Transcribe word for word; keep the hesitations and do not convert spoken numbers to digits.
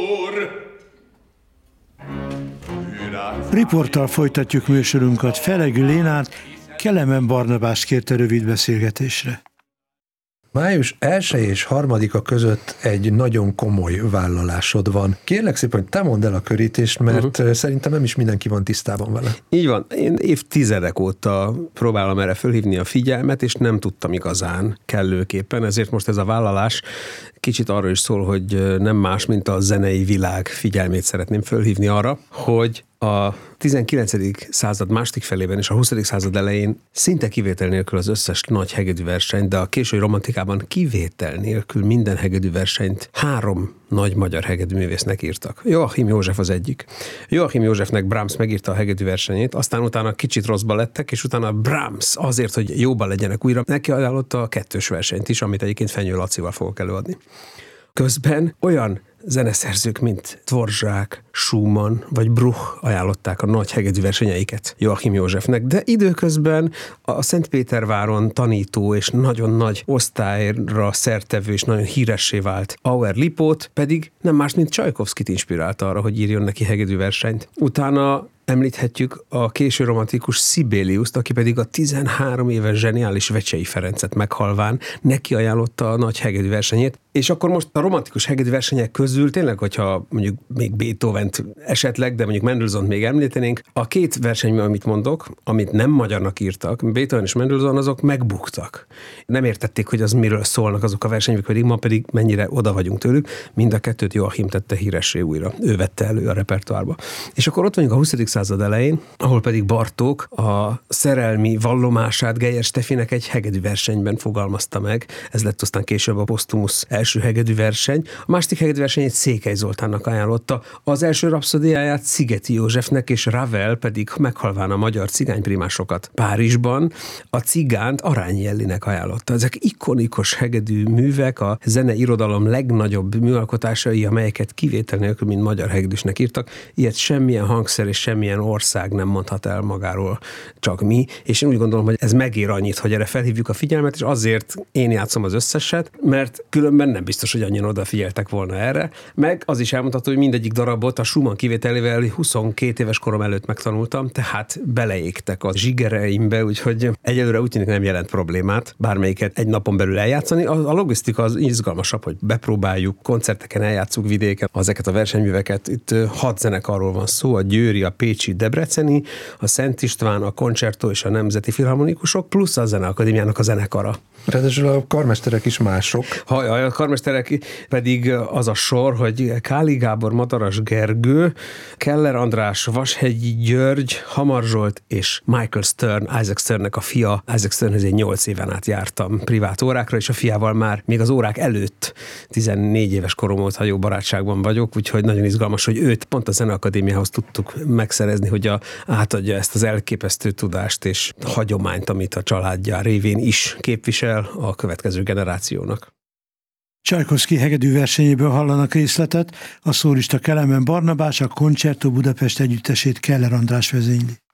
Riporttal folytatjuk műsorunkat. Felegű Lénát Kelemen Barnabást kérte rövid beszélgetésre. május elsejé és harmadika között egy nagyon komoly vállalásod van. Kérlek szépen, hogy te mondd el a körítést, mert uh-huh. szerintem nem is mindenki van tisztában vele. Így van. Én évtizedek óta próbálom erre fölhívni a figyelmet, és nem tudtam igazán kellőképpen, ezért most ez a vállalás kicsit arról is szól, hogy nem más, mint a zenei világ figyelmét szeretném fölhívni arra, hogy a tizenkilencedik század második felében és a huszadik század elején szinte kivétel nélkül az összes nagy hegedű versenyt, de a késői romantikában kivétel nélkül minden hegedű versenyt három nagy magyar hegedűművésznek írtak. Joachim József az egyik. Joachim Józsefnek Brahms megírta a hegedű versenyét, aztán utána kicsit rosszba lettek, és utána Brahms azért, hogy jóban legyenek újra, neki ajánlotta a kettős versenyt is, amit egyébként Fenyő Lacival fogok előadni. Közben olyan zeneszerzők, mint Dvorak, Schumann vagy Bruch ajánlották a nagy hegedű versenyeiket Joachim Józsefnek, de időközben a Szentpéterváron tanító és nagyon nagy osztályra szertevő és nagyon híressé vált Auer Lipót pedig nem más, mint Csajkovszkit inspirálta arra, hogy írjon neki hegedű versenyt. Utána említhetjük a késő romantikus Sibeliuszt, aki pedig a tizenhárom éves zseniális Vecsey Ferencet meghalván neki ajánlotta a nagy hegedű versenyét, és akkor most a romantikus hegedű versenyek közül tényleg, hogyha mondjuk még Beethovent esetleg, de mondjuk Mendelssohnt még említenénk, a két verseny, amit mondok, amit nem magyarnak írtak, Beethoven és Mendelssohn, azok megbuktak. Nem értették, hogy az miről szólnak azok a versenyek, pedig ma pedig mennyire oda vagyunk tőlük. Mind a kettőt Joachim tette híressé újra. Ő vette elő a repertoárba. És akkor ott vagyunk a huszadik század elején, ahol pedig Bartók a szerelmi vallomását Geyer Steffinek egy hegedű versenyben fogalmazta meg. Ez lett aztán később a posztumusz első hegedű verseny. A második hegedű versenyét Székely Zoltánnak ajánlotta. Az első rapszódiáját Szigeti Józsefnek, és Ravel pedig meghalván a magyar cigányprimásokat Párizsban a cigánt Arányi Ellinek ajánlotta. Ezek ikonikus hegedű művek, a zene irodalom legnagyobb műalkotásai, amelyeket kivétel nélkül mind magyar hegedűsnek írtak. Ilyet semmilyen hangszer és semmilyen ország nem mondhat el magáról, csak mi, és én úgy gondolom, hogy ez megér annyit, hogy erre felhívjuk a figyelmet, és azért én játszom az összeset, mert különben nem biztos, hogy annyian odafigyeltek volna erre, meg az is elmondható, hogy mindegyik darabot a Schumann kivételével huszonkét éves korom előtt megtanultam, tehát beleégtek a zsigereimbe, úgyhogy egyelőre úgy tűnik nem jelent problémát bármelyiket egy napon belül eljátszani. A, a logisztika az izgalmasabb, hogy bepróbáljuk, koncerteken eljátszuk vidéken ezeket a versenyműveket. Itt hat zenekarról van szó, a győri, a pécsi, debreceni, a Szent István, a Concerto és a Nemzeti Filharmonikusok, plusz a Zeneakadémiának a zenekara. Ráadásul a karmesterek is mások. Ha, a karmesterek pedig az a sor, hogy Káli Gábor, Madaras Gergő, Keller András, Vashegyi György, Hamar Zsolt és Michael Stern, Isaac Sternnek a fia. Isaac Sternhez én nyolc éven át jártam privát órákra, és a fiával már még az órák előtt tizennégy éves korom óta jó barátságban vagyok, úgyhogy nagyon izgalmas, hogy őt pont a Zeneakadémiához tudtuk megszerezni, hogy a, átadja ezt az elképesztő tudást és hagyományt, amit a családja révén is képvisel a következő generációnak. Csajkovszki hegedű versenyéből hallanak részletet, a szólista Kelemen Barnabás, a Concerto Budapest együttesét Keller András vezényli.